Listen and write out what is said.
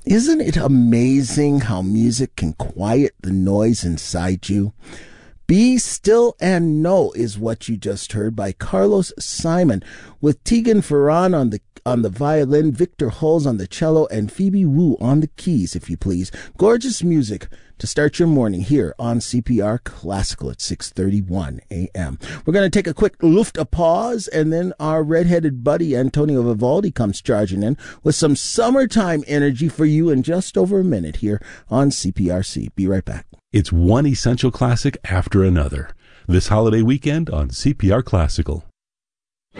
Isn't it amazing how music can quiet the noise inside you? Be Still and Know is what you just heard by Carlos Simon, with Tegan Ferran on the violin, Victor Hulls on the cello, and Phoebe Wu on the keys, if you please. Gorgeous music to start your morning here on CPR Classical at 6:31 a.m. We're going to take a quick pause, and then our redheaded buddy Antonio Vivaldi comes charging in with some summertime energy for you in just over a minute here on CPRC. Be right back. It's one essential classic after another. This holiday weekend on CPR Classical.